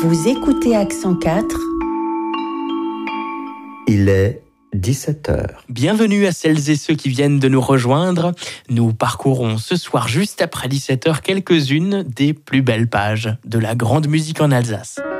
Vous écoutez Accent 4. Il est 17h. Bienvenue à celles et ceux qui viennent de nous rejoindre. Nous parcourons ce soir, juste après 17h, quelques-unes des plus belles pages de la grande musique en Alsace.